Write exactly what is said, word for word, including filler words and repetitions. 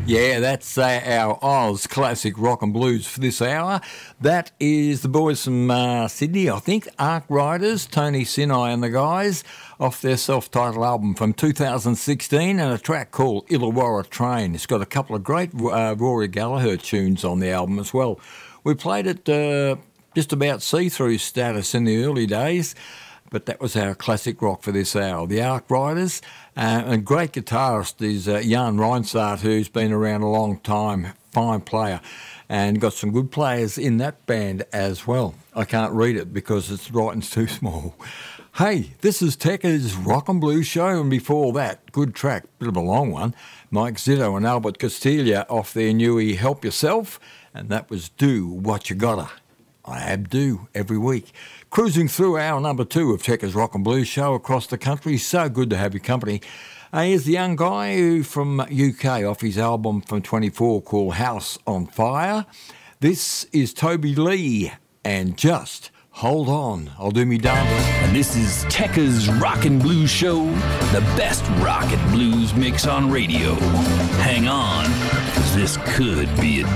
Yeah, that's uh, our Oz classic rock and blues for this hour. That is the boys from uh, Sydney, I think, Ark Riders, Tony Sinai and the guys, off their self-titled album from two thousand sixteen, and a track called Illawarra Train. It's got a couple of great uh, Rory Gallagher tunes on the album as well. We played it uh, just about see-through status in the early days, but that was our classic rock for this hour. The Ark Riders, uh, and great guitarist is uh, Jan Reinsart, who's been around a long time, fine player, and got some good players in that band as well. I can't read it because it's writing's too small. Hey, this is Tekka's Rock and Blues Show, and before that, good track, bit of a long one, Mike Zito and Albert Castilla off their newie Help Yourself, and that was Do What You Gotta. I have do every week. Cruising through hour number two of Tekka's Rock and Blues Show across the country. So good to have your company. Uh, here's the young guy who from U K off his album from twenty-four called House on Fire. This is Toby Lee and Just Hold On. I'll do me darndest. And this is Tekka's Rock and Blues Show, the best rock and blues mix on radio. Hang on, because this could be a